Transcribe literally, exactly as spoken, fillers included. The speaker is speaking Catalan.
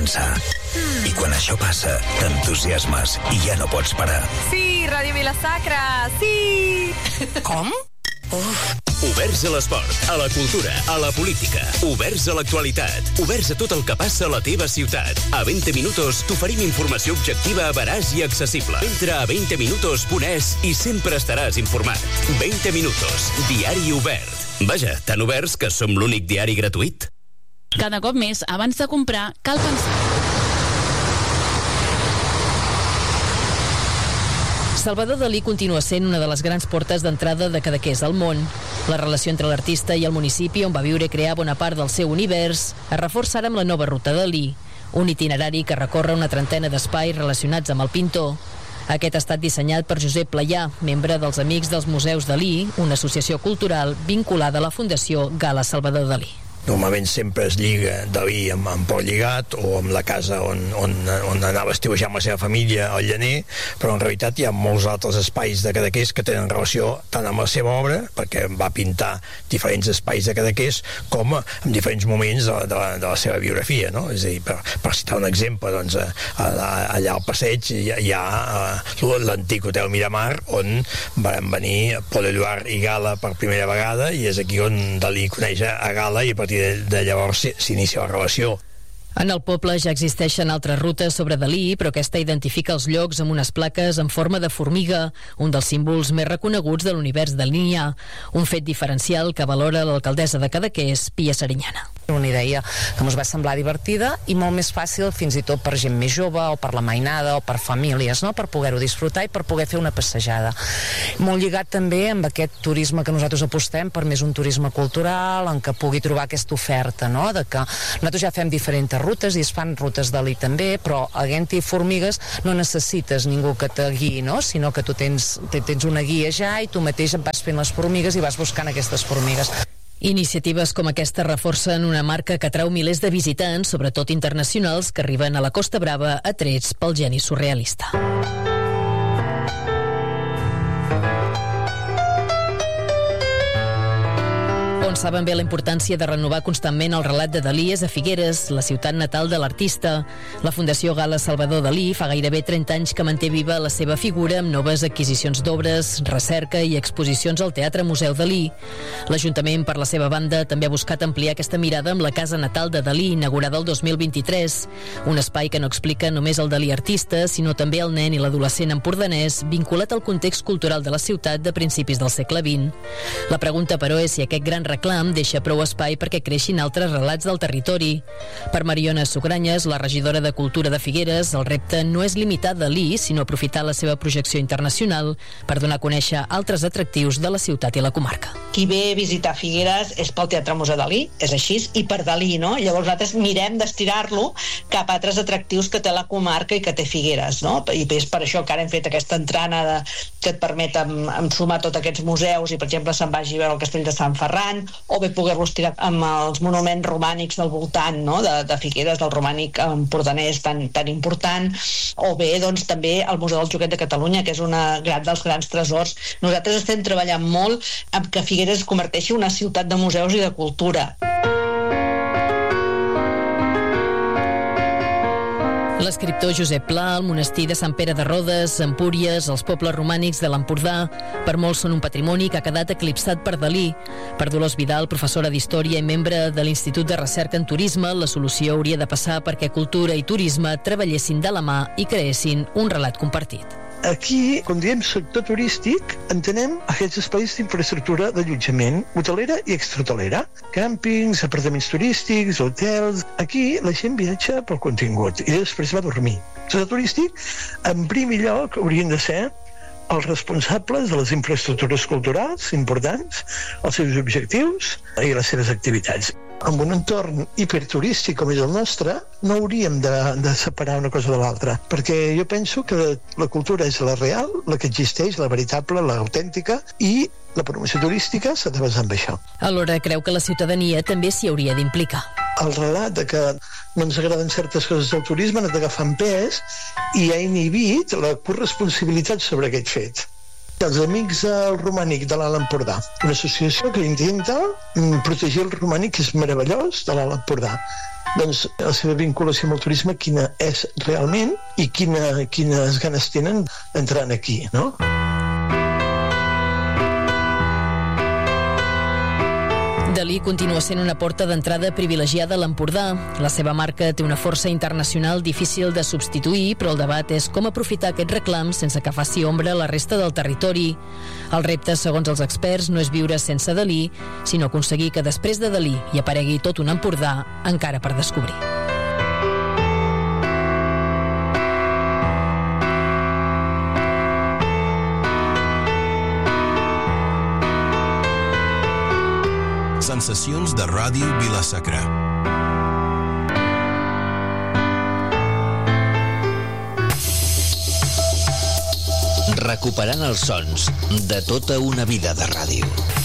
començar. I quan això passa, t'entusiasmes i ja no pots parar. Sí, Ràdio Vila-sacra, sí! Com? Uf. Oberts a l'esport, a la cultura, a la política. Oberts a l'actualitat. Oberts a tot el que passa a la teva ciutat. A vint minutos t'oferim informació objectiva, veraç i accessible. Entra a vint minutos punt es i sempre estaràs informat. vint minutos, diari obert. Vaja, tan oberts que som l'únic diari gratuït. Cada cop més, abans de comprar, cal pensar. Salvador Dalí continua sent una de les grans portes d'entrada de Cadaqués al món. La relació entre l'artista i el municipi on va viure i crear bona part del seu univers es reforça ara amb la nova ruta Dalí, un itinerari que recorre una trentena d'espais relacionats amb el pintor. Aquest ha estat dissenyat per Josep Playà, membre dels Amics dels Museus Dalí, una associació cultural vinculada a la Fundació Gala Salvador Dalí. Normalment sempre es lliga Dalí amb, amb Pol Lligat o amb la casa on, on, on anava a estiuejar amb la seva família al Llaner, però en realitat hi ha molts altres espais de Cadaqués que tenen relació tant amb la seva obra, perquè va pintar diferents espais de Cadaqués, com en diferents moments de, de, de la seva biografia, no? És a dir, per, per citar un exemple, doncs, allà al passeig hi ha, hi ha l'antic Hotel Miramar, on van venir Pol Éluard i Gala per primera vegada, i és aquí on Dalí coneix a Gala i a partir de llavors s'inicia la relació. En el poble ja existeixen altres rutes sobre Dalí, però aquesta identifica els llocs amb unes plaques en forma de formiga, un dels símbols més reconeguts de l'univers dalinià, un fet diferencial que valora l'alcaldessa de Cadaqués, Pia Serinyana. Una idea que ens va semblar divertida i molt més fàcil fins i tot per gent més jove o per la mainada o per famílies, no? Per poder-ho disfrutar i per poder fer una passejada. Molt lligat també amb aquest turisme que nosaltres apostem per més un turisme cultural, en què pugui trobar aquesta oferta, no? De que nosaltres ja fem diferents rutes i es fan rutes Dalí també, però a Gent i Formigues no necessites ningú que te guiï, no? Sinó que tu tens, tens una guia ja i tu mateix vas fent les formigues i vas buscant aquestes formigues. Iniciatives com aquesta reforcen una marca que atrau milers de visitants, sobretot internacionals, que arriben a la Costa Brava atrets pel geni surrealista. On saben bé la importància de renovar constantment el relat de Dalí és a Figueres, la ciutat natal de l'artista. La Fundació Gala Salvador Dalí fa gairebé trenta anys que manté viva la seva figura amb noves adquisicions d'obres, recerca i exposicions al Teatre Museu Dalí. L'Ajuntament, per la seva banda, també ha buscat ampliar aquesta mirada amb la casa natal de Dalí, inaugurada el dos mil vint-i-tres. Un espai que no explica només el Dalí artista, sinó també el nen i l'adolescent empordanès, vinculat al context cultural de la ciutat de principis del segle vint. La pregunta, però, és si aquest gran reclam deixa prou espai perquè creixin altres relats del territori. Per Mariona Sugranyes, la regidora de Cultura de Figueres, el repte no és limitar Dalí, sinó aprofitar la seva projecció internacional per donar a conèixer altres atractius de la ciutat i la comarca. Qui ve a visitar Figueres és pel Teatre Museu Dalí, és així, i per Dalí, no? Llavors nosaltres mirem d'estirar-lo cap a altres atractius que té la comarca i que té Figueres, no? I és per això que ara hem fet aquesta entrana de, que et permet em, em sumar tots aquests museus i, per exemple, se'n vagi a veure el Castell de Sant Ferran, o bé poder-los tirar amb els monuments romànics del voltant, no? de, de Figueres, del romànic empordanès tan, tan important, o bé doncs, també el Museu del Joguet de Catalunya, que és una gran dels grans tresors. Nosaltres estem treballant molt amb que Figueres es converteixi en una ciutat de museus i de cultura. L'escriptor Josep Pla, el monestir de Sant Pere de Rodes, Empúries, els pobles romànics de l'Empordà, per molts són un patrimoni que ha quedat eclipsat per Dalí. Per Dolors Vidal, professora d'Història i membre de l'Institut de Recerca en Turisme, la solució hauria de passar perquè cultura i turisme treballessin de la mà i creessin un relat compartit. Aquí, quan diem sector turístic, entenem aquests espais d'infraestructura d'allotjament hotelera i extrahotelera. Càmpings, apartaments turístics, hotels... Aquí la gent viatja pel contingut i després va a dormir. El sector turístic, en primer lloc, haurien de ser els responsables de les infraestructures culturals importants, els seus objectius i les seves activitats. En un entorn hiperturístic com és el nostre, no hauríem de, de separar una cosa de l'altra, perquè jo penso que la cultura és la real, la que existeix, la veritable, l'autèntica, i la promoció turística s'ha de basar en això. Alhora creu que la ciutadania també s'hi hauria d'implicar. El relat de que no ens agraden certes coses del turisme ha anat agafant pes i ha inhibit la corresponsabilitat sobre aquest fet. Els Amics del Romànic de l'Alt Empordà, una associació que intenta protegir el romànic, que és meravellós, de l'Alt Empordà. Doncs la seva vinculació amb el turisme quina és realment i quina, quines ganes tenen entrant aquí, no? Dalí continua sent una porta d'entrada privilegiada a l'Empordà. La seva marca té una força internacional difícil de substituir, però el debat és com aprofitar aquest reclam sense que faci ombra a la resta del territori. El repte, segons els experts, no és viure sense Dalí, sinó aconseguir que després de Dalí hi aparegui tot un Empordà encara per descobrir. Sensacions de Ràdio Vila-sacra. Recuperant els sons de tota una vida de ràdio.